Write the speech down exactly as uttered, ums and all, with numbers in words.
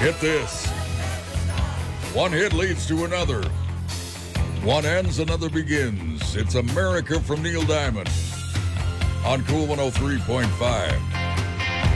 Hit this. One hit leads to another. One ends, another begins. It's America from Neil Diamond on Cool one oh three point five.